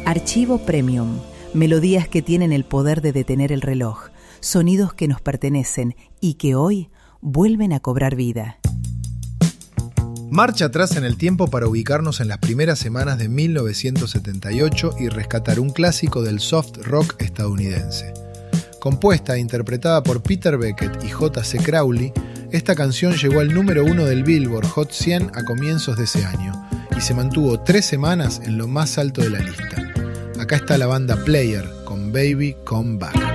Archivo Premium. Melodías que tienen el poder de detener el reloj. Sonidos que nos pertenecen y que hoy vuelven a cobrar vida. Marcha atrás en el tiempo para ubicarnos en las primeras semanas de 1978 y rescatar un clásico del soft rock estadounidense. Compuesta e interpretada por Peter Beckett y J.C. Crowley, esta canción llegó al número 1 del Billboard Hot 100 a comienzos de ese año y se mantuvo 3 semanas en lo más alto de la lista. Acá está la banda Player con Baby Come Back.